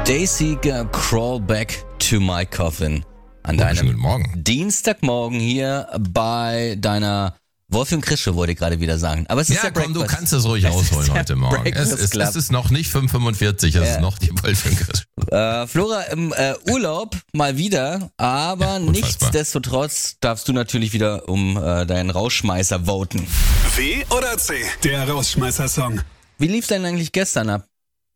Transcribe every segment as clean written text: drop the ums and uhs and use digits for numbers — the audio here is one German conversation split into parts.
Daisy Crawl Back to My Coffin. An deinem Dienstagmorgen hier bei deiner Wolfi und Chris Show, wollte ich gerade wieder sagen. Aber es ist ja, komm, du kannst es ruhig ausholen heute Morgen. Es ist noch nicht 5:45, es ist noch die Wolfi und Chris Show. Flora im Urlaub mal wieder, aber nichtsdestotrotz darfst du natürlich wieder um deinen Rausschmeißer voten. W oder C, der Rausschmeißer-Song. Wie lief's denn eigentlich gestern ab?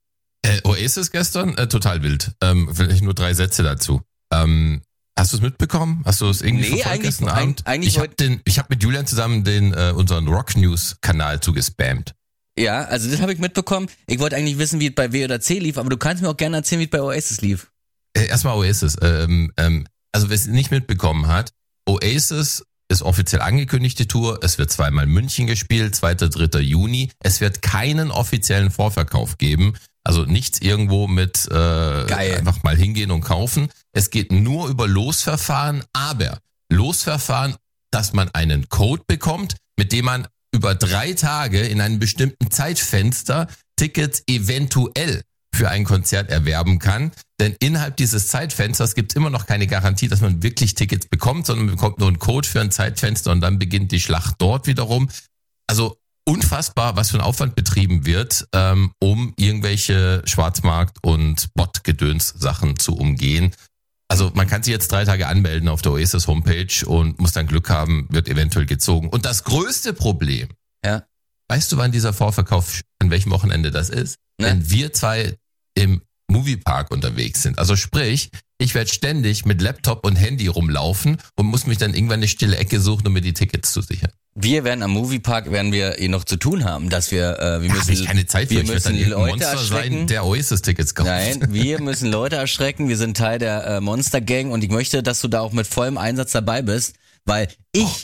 Oasis gestern? Total wild. Vielleicht nur 3 Sätze dazu. Hast du es mitbekommen? Hast du es irgendwie verfolgt gestern Abend? Ich habe mit Julian zusammen unseren Rock News Kanal zugespammt. Ja, also das habe ich mitbekommen. Ich wollte eigentlich wissen, wie es bei W oder C lief, aber du kannst mir auch gerne erzählen, wie es bei Oasis lief. Erstmal Oasis. Also wer es nicht mitbekommen hat, Oasis ist offiziell angekündigte Tour. Es wird 2-mal München gespielt, 2. 3. Juni. Es wird keinen offiziellen Vorverkauf geben. Also nichts irgendwo mit einfach mal hingehen und kaufen. Es geht nur über Losverfahren, aber Losverfahren, dass man einen Code bekommt, mit dem man über 3 Tage in einem bestimmten Zeitfenster Tickets eventuell für ein Konzert erwerben kann. Denn innerhalb dieses Zeitfensters gibt es immer noch keine Garantie, dass man wirklich Tickets bekommt, sondern man bekommt nur einen Code für ein Zeitfenster und dann beginnt die Schlacht dort wiederum. Also unfassbar, was für ein Aufwand betrieben wird, um irgendwelche Schwarzmarkt- und Bot-Gedöns-Sachen zu umgehen. Also man kann sich jetzt 3 Tage anmelden auf der Oasis-Homepage und muss dann Glück haben, wird eventuell gezogen. Und das größte Problem, weißt du, wann dieser Vorverkauf, an welchem Wochenende das ist? Ne? Wenn wir 2 im Moviepark unterwegs sind. Also sprich, ich werde ständig mit Laptop und Handy rumlaufen und muss mich dann irgendwann eine stille Ecke suchen, um mir die Tickets zu sichern. Wir werden am Moviepark noch zu tun haben, dass wir müssen ich keine Zeit für. Wir ich müssen dann Leute Monster erschrecken. Sein, der Oasis-Tickets kauft. Nein, wir müssen Leute erschrecken. Wir sind Teil der Monster Gang und ich möchte, dass du da auch mit vollem Einsatz dabei bist, weil ich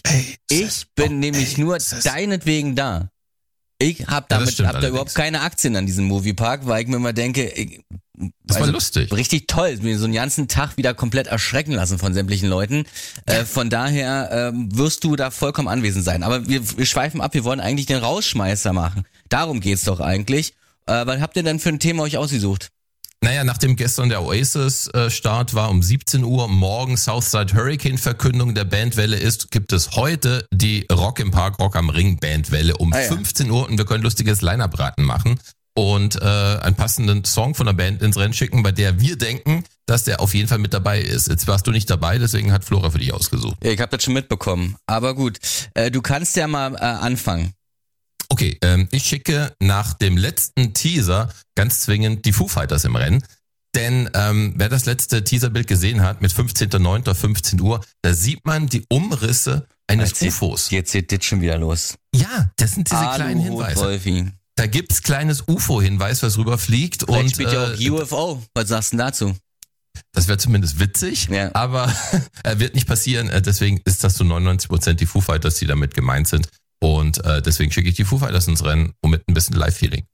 bin nämlich nur deinetwegen da. Ich hab da überhaupt keine Aktien an diesem Moviepark, weil ich mir immer denke, das war lustig. Richtig toll, mir so einen ganzen Tag wieder komplett erschrecken lassen von sämtlichen Leuten. Von daher wirst du da vollkommen anwesend sein. Aber wir schweifen ab, wir wollen eigentlich den Rausschmeißer machen. Darum geht's doch eigentlich. Was habt ihr denn für ein Thema euch ausgesucht? Naja, nachdem gestern der Oasis-Start war um 17 Uhr, morgen Southside Hurricane-Verkündung der Bandwelle ist, gibt es heute die Rock im Park, Rock am Ring Bandwelle um 15 Uhr und wir können lustiges Line-Up-Raten machen und einen passenden Song von der Band ins Rennen schicken, bei der wir denken, dass der auf jeden Fall mit dabei ist. Jetzt warst du nicht dabei, deswegen hat Flora für dich ausgesucht. Ja, ich habe das schon mitbekommen, aber gut, du kannst ja mal anfangen. Okay, ich schicke nach dem letzten Teaser ganz zwingend die Foo Fighters im Rennen. Denn wer das letzte Teaserbild gesehen hat mit 15.09. 15 Uhr, da sieht man die Umrisse eines UFOs. Jetzt geht das schon wieder los. Ja, das sind diese kleinen Hinweise. Wolfi. Da gibt's kleines UFO-Hinweis, was rüberfliegt. Vielleicht und spielt ja auch UFO. Was sagst du denn dazu? Das wäre zumindest witzig, aber wird nicht passieren. Deswegen ist das zu 99% die Foo Fighters, die damit gemeint sind. Und deswegen schicke ich die Foo Fighters ins Rennen und mit ein bisschen Live-Feeling.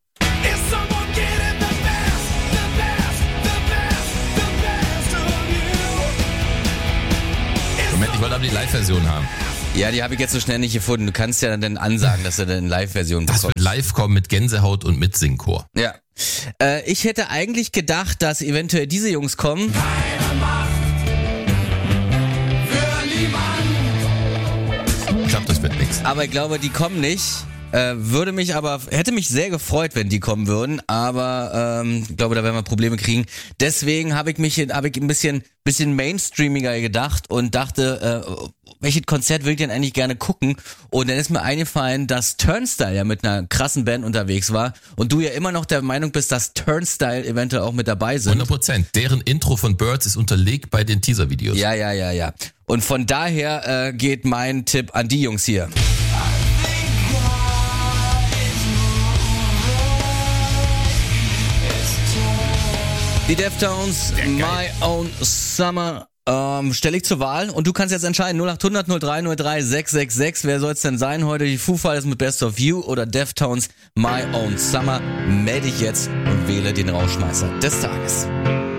Moment, ich wollte aber die Live-Version haben. Ja, die habe ich jetzt so schnell nicht gefunden. Du kannst ja dann ansagen, dass du dann eine Live-Version bekommst. Das wird live kommen mit Gänsehaut und mit Singchor. Ja. Ich hätte eigentlich gedacht, dass eventuell diese Jungs kommen. Keine Macht für niemanden. Ich glaube, das wird nichts. Aber ich glaube, die kommen nicht. Hätte mich sehr gefreut, wenn die kommen würden, aber ich glaube, da werden wir Probleme kriegen. Deswegen habe ich ein bisschen mainstreamiger gedacht und dachte, welches Konzert will ich denn eigentlich gerne gucken? Und dann ist mir eingefallen, dass Turnstile ja mit einer krassen Band unterwegs war und du ja immer noch der Meinung bist, dass Turnstile eventuell auch mit dabei sind. 100%. Deren Intro von Birds ist unterlegt bei den Teaser-Videos. Ja. Und von daher geht mein Tipp an die Jungs hier. Die Deftones, My Own Summer, stelle ich zur Wahl und du kannst jetzt entscheiden, 0800 03 03 666, wer soll es denn sein heute, die Foo Fighters mit Best of You oder Deftones, My Own Summer, melde dich jetzt und wähle den Rausschmeißer des Tages.